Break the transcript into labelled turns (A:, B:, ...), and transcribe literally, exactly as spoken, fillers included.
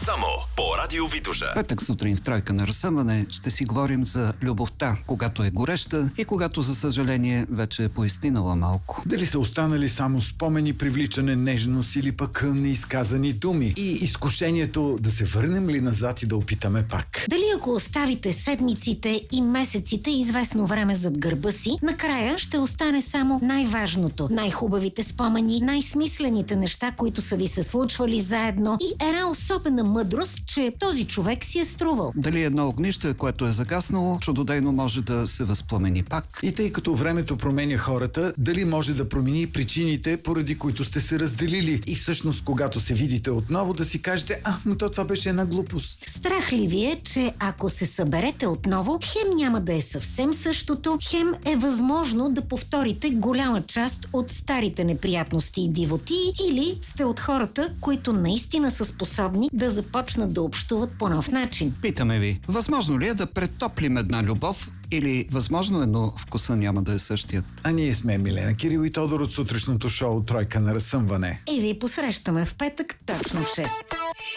A: Само по Радио Витоша.
B: Петък сутрин в Тройка на разсъмване ще си говорим за любовта, когато е гореща и когато, за съжаление, вече е поизстинала малко.
C: Дали са останали само спомени, привличане, нежност или пък неизказани думи? И изкушението да се върнем ли назад и да опитаме пак?
D: Дали ако оставите седмиците и месеците известно време зад гърба си, накрая ще остане само най-важното, най-хубавите спомени, най-смислените неща, които са ви се случвали заедно и една особена мъдрост, че този човек си е струвал.
B: Дали едно огнище, което е загаснало, чудодейно може да се възпламени пак?
C: И тъй като времето променя хората, дали може да промени причините, поради които сте се разделили? И всъщност, когато се видите отново, да си кажете: а, но то това беше една глупост.
D: Страх ли ви е, че ако се съберете отново, хем няма да е съвсем същото, хем е възможно да повторите голяма част от старите неприятности и дивоти, или сте от хората, които наистина са способни да започнат да общуват по нов начин?
B: Питаме ви, възможно ли е да претоплим една любов или възможно е, но вкуса няма да е същият?
C: А ние сме Милена Кирил и Тодор от сутрешното шоу Тройка на разсъмване.
D: И ви посрещаме в петък точно в шест.